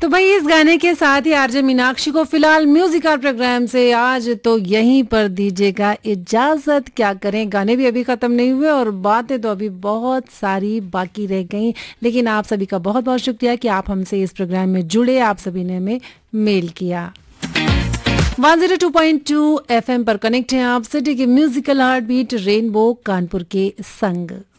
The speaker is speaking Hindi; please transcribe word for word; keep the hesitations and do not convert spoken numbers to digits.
तो भाई इस गाने के साथ ही आरजे मीनाक्षी को फिलहाल म्यूजिक आर प्रोग्राम से आज तो यहीं पर दीजिएगा इजाजत। क्या करें, गाने भी अभी खत्म नहीं हुए और बातें तो अभी बहुत सारी बाकी रह गई, लेकिन आप सभी का बहुत बहुत शुक्रिया कि आप हमसे इस प्रोग्राम में जुड़े, आप सभी ने हमें मेल किया। One zero two point two FM पर कनेक्ट हैं आप सिटी के musical heart beat rainbow Kanpur के संग।